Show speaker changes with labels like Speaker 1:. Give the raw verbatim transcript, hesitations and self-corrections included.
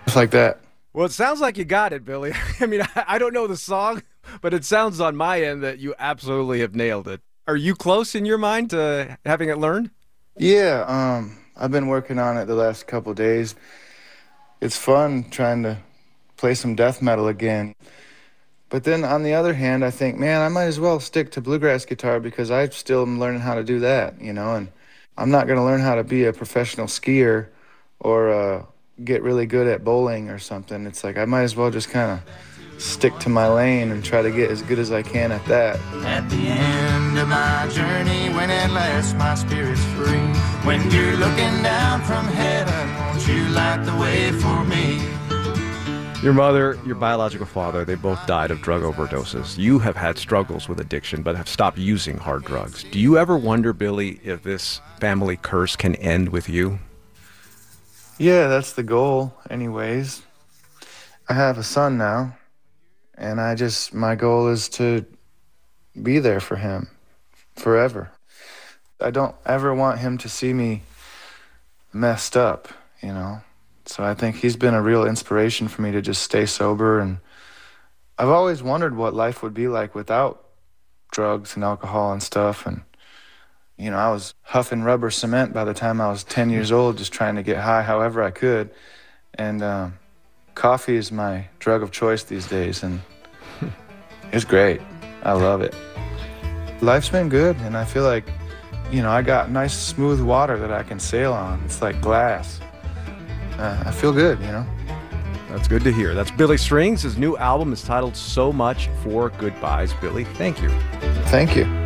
Speaker 1: Just like that.
Speaker 2: Well, it sounds like you got it, Billy. I mean, I, I don't know the song, but it sounds on my end that you absolutely have nailed it. Are you close in your mind to having it learned?
Speaker 1: Yeah, um, I've been working on it the last couple days. It's fun trying to play some death metal again. But then on the other hand, I think, man, I might as well stick to bluegrass guitar because I still am learning how to do that, you know, and I'm not going to learn how to be a professional skier or uh, get really good at bowling or something. It's like I might as well just kind of stick to my lane and try to get as good as I can at that.
Speaker 3: At the end of my journey, when at last my spirit's free, when you're looking down from heaven, won't you light the way for me?
Speaker 2: Your mother, your biological father, they both died of drug overdoses. You have had struggles with addiction, but have stopped using hard drugs. Do you ever wonder, Billy, if this family curse can end with you?
Speaker 1: Yeah, that's the goal anyways. I have a son now, and I just, my goal is to be there for him forever. I don't ever want him to see me messed up, you know? So I think he's been a real inspiration for me to just stay sober. And I've always wondered what life would be like without drugs and alcohol and stuff. And, you know, I was huffing rubber cement by the time I was ten years old, just trying to get high however I could. And um, coffee is my drug of choice these days. And it's great. I love it. Life's been good. And I feel like, you know, I got nice smooth water that I can sail on. It's like glass. Uh, I feel good, you know?
Speaker 2: That's good to hear. That's Billy Strings. His new album is titled So Much for Goodbyes. Billy, thank you.
Speaker 1: Thank you.